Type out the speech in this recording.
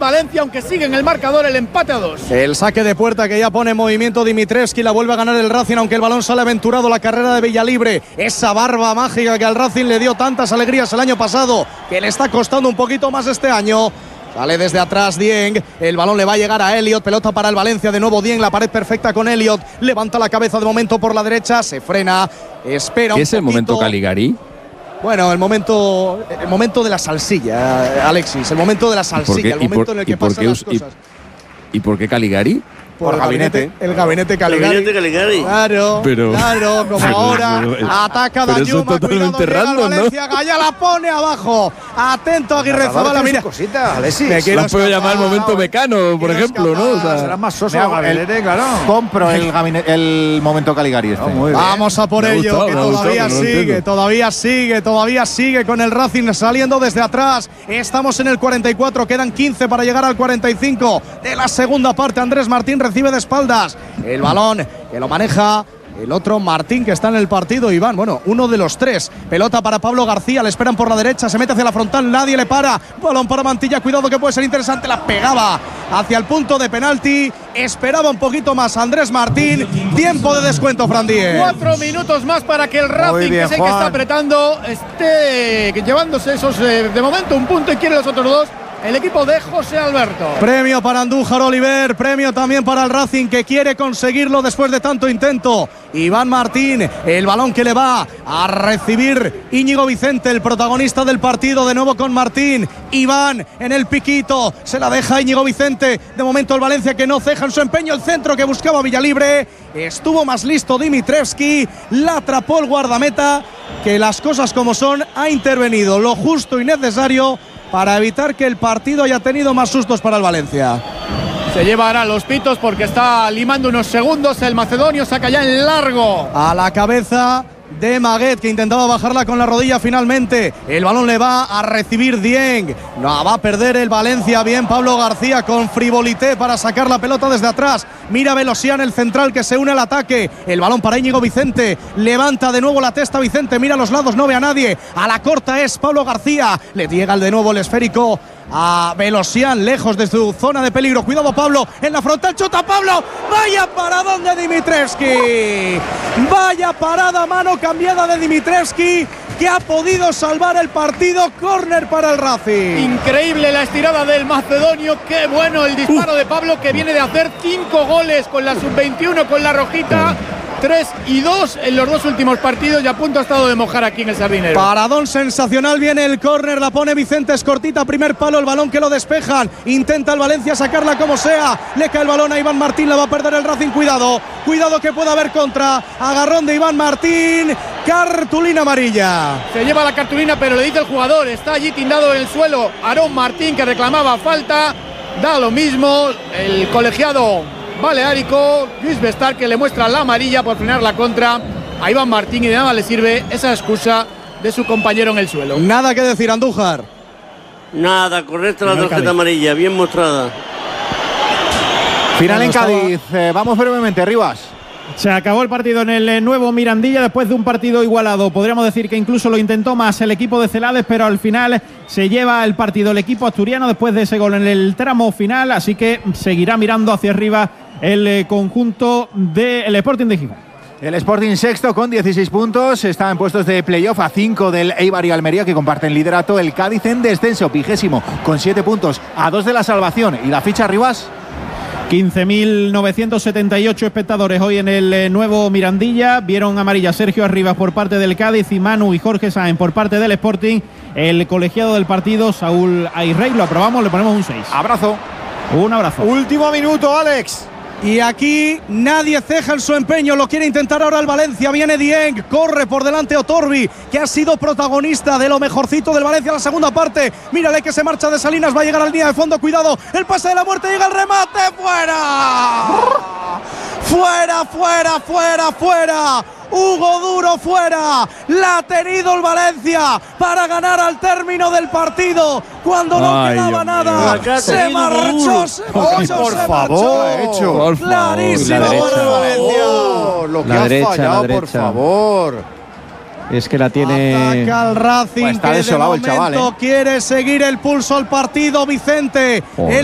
Valencia, aunque sigue en el marcador el empate a 2. El saque de puerta que ya pone en movimiento Dimitrescu, la vuelve a ganar el Racing, aunque el balón sale aventurado. La carrera de Villalibre, esa barba mágica que al Racing le dio tantas alegrías el año pasado, que le está costando un poquito más este año. Sale desde atrás Dieng, el balón le va a llegar a Elliot, pelota para el Valencia, de nuevo Dieng, la pared perfecta con Elliot, levanta la cabeza de momento por la derecha, se frena, espera un poquito. ¿Qué es el momento Caligari? Bueno, el momento de la salsilla, Alexis, el momento de la salsilla, el momento en el que pasan las cosas. ¿Y por qué Caligari? Por el gabinete Caligari. Claro, como ahora ataca Danjuma, cuidado, llega el Valencia, Gaya la pone abajo. Atento Aguirrezabala, mira. Cosita, Alexis. La puedo llamar momento Mecano, por ejemplo, ¿no? O sea, será más soso el gabinete, claro. Compro el momento Caligari este. Vamos a por ello, que todavía sigue con el Racing saliendo desde atrás. Estamos en el 44, quedan 15 para llegar al 45 de la segunda parte. Andrés Martín recibe de espaldas el balón que lo maneja el otro Martín, que está en el partido, Iván, bueno, uno de los tres. Pelota para Pablo García, le esperan por la derecha, se mete hacia la frontal, nadie le para. Balón para Mantilla, cuidado que puede ser interesante, la pegaba hacia el punto de penalti. Esperaba un poquito más Andrés Martín. Tiempo de descuento, Fran Díez. 4 minutos más para que el Racing, que es el que está apretando, esté llevándose esos, de momento, un punto y quiere los otros dos. El equipo de José Alberto. Premio para Andújar Oliver, premio también para el Racing, que quiere conseguirlo después de tanto intento. Iván Martín, el balón que le va a recibir Íñigo Vicente, el protagonista del partido, de nuevo con Martín. Iván en el piquito, se la deja Íñigo Vicente. De momento el Valencia, que no ceja en su empeño, el centro que buscaba Villalibre. Estuvo más listo Dimitrescu, la atrapó el guardameta, que las cosas como son, ha intervenido lo justo y necesario para evitar que el partido haya tenido más sustos para el Valencia. Se lleva ahora los pitos porque está limando unos segundos. El macedonio saca ya en largo. A la cabeza de Maguet, que intentaba bajarla con la rodilla finalmente. El balón le va a recibir Dieng. No, va a perder el Valencia. Bien Pablo García con frivolité para sacar la pelota desde atrás. Mira Velosian, el central, que se une al ataque. El balón para Íñigo Vicente. Levanta de nuevo la testa Vicente. Mira a los lados, no ve a nadie. A la corta es Pablo García. Le llega de nuevo el esférico a Velosian, lejos de su zona de peligro. Cuidado Pablo, en la frontal, chuta Pablo. Vaya paradón de Dimitrescu. Vaya parada a mano cambiada de Dimitrescu, que ha podido salvar el partido. Córner para el Racing. Increíble la estirada del macedonio. Qué bueno el disparo de Pablo, que viene de hacer 5 goles con la sub-21, con la rojita. 3 y 2 en los dos últimos partidos, y a punto ha estado de mojar aquí en el Sardinero. Paradón sensacional, viene el córner, la pone Vicente, es cortita, primer palo, el balón que lo despejan. Intenta el Valencia sacarla como sea. Le cae el balón a Iván Martín, la va a perder el Racing. Cuidado que pueda haber contra. Agarrón de Iván Martín, cartulina amarilla. Se lleva la cartulina, pero le dice el jugador, está allí tindado en el suelo Aarón Martín, que reclamaba falta. Da lo mismo el colegiado baleárico, Luis Bestar, que le muestra la amarilla por frenar la contra a Iván Martín, y de nada le sirve esa excusa de su compañero en el suelo. Nada que decir, Andújar. Nada, correcta la tarjeta amarilla, bien mostrada. Final en Cádiz, vamos brevemente, Rivas. Se acabó el partido en el nuevo Mirandilla después de un partido igualado. Podríamos decir que incluso lo intentó más el equipo de Celades, pero al final se lleva el partido el equipo asturiano después de ese gol en el tramo final, así que seguirá mirando hacia arriba el conjunto del Sporting de Gijón. El Sporting sexto con 16 puntos, está en puestos de playoff a 5 del Eibar y Almería, que comparten liderato. El Cádiz en descenso, 20º, con 7 puntos, a 2 de la salvación. ¿Y la ficha, Rivas? 15.978 espectadores hoy en el nuevo Mirandilla. Vieron amarilla Sergio Arribas por parte del Cádiz y Manu y Jorge Sáenz por parte del Sporting. El colegiado del partido, Saúl Ayrey, lo aprobamos, le ponemos un 6. Abrazo. Un abrazo. Último minuto, Alex. Y aquí nadie ceja en su empeño, lo quiere intentar ahora el Valencia. Viene Dieng, corre por delante Otorbi, que ha sido protagonista de lo mejorcito del Valencia en la segunda parte. Mírale que se marcha de Salinas, va a llegar a la línea de fondo, cuidado, el pase de la muerte, llega el remate, fuera. Fuera. Hugo Duro fuera. La ha tenido el Valencia para ganar al término del partido. Cuando no quedaba nada, se marchó. Por favor, clarísimo para el Valencia. Lo que ha fallado, por favor. Es que la tiene. Ataca al Racing, está que desolado el chaval, quiere seguir el pulso al partido. Vicente.